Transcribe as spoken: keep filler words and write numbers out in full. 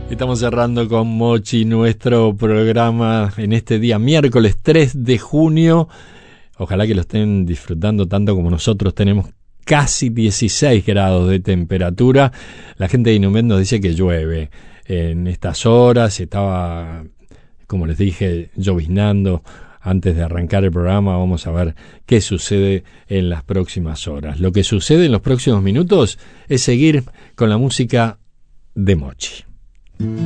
Estamos cerrando con Mochi nuestro programa en este día, miércoles tres de junio. Ojalá que lo estén disfrutando tanto como nosotros. Tenemos casi dieciséis grados de temperatura. La gente de Inumet nos dice que llueve en estas horas. Estaba, como les dije, lloviznando antes de arrancar el programa. Vamos a ver qué sucede en las próximas horas. Lo que sucede en los próximos minutos es seguir con la música de Mochi.